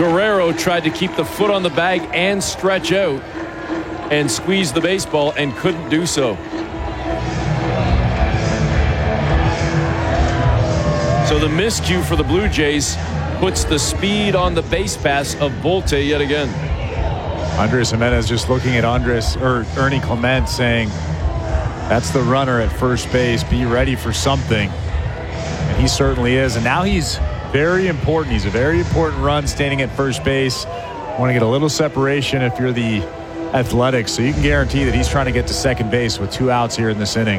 Guerrero tried to keep the foot on the bag and stretch out and squeeze the baseball and couldn't do so. So the miscue for the Blue Jays puts the speed on the base pass of Volte yet again. Andres Jimenez just looking at Ernie Clement saying, that's the runner at first base. Be ready for something. And he certainly is. And now he's very important. He's a very important run standing at first base. Want to get a little separation if you're the Athletics. So you can guarantee that he's trying to get to second base with 2 outs here in this inning.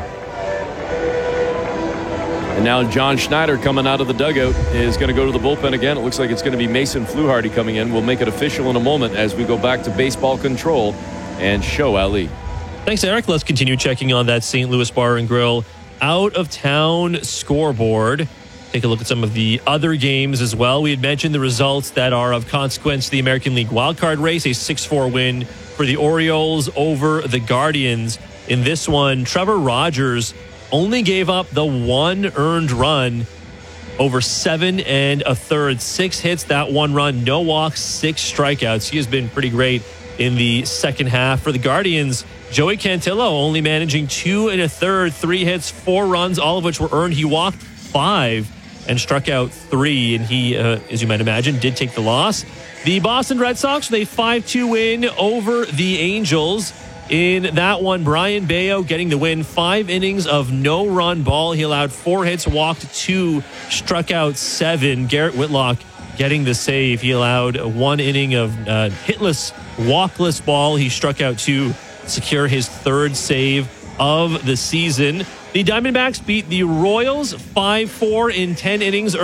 And now John Schneider coming out of the dugout is going to go to the bullpen again. It looks like it's going to be Mason Fluharty coming in. We'll make it official in a moment as we go back to baseball control and show Ali. Thanks, Eric. Let's continue checking on that St. Louis Bar and Grill out-of-town scoreboard. Take a look at some of the other games as well. We had mentioned the results that are of consequence to the American League wildcard race. A 6-4 win for the Orioles over the Guardians. In this one, Trevor Rogers only gave up the 1 earned run over 7 1/3. 6 hits, that 1 run, no walks, 6 strikeouts. He has been pretty great in the second half. For the Guardians, Joey Cantillo only managing 2 1/3, 3 hits, 4 runs, all of which were earned. He walked 5 and struck out 3, and he, as you might imagine, did take the loss. The Boston Red Sox with a 5-2 win over the Angels. In that one, Brian Bayo getting the win. 5 innings of no-run ball. He allowed 4 hits, walked 2, struck out 7. Garrett Whitlock getting the save. He allowed 1 inning of hitless, walkless ball. He struck out 2, secure his 3rd save of the season. The Diamondbacks beat the Royals 5-4 in 10 innings.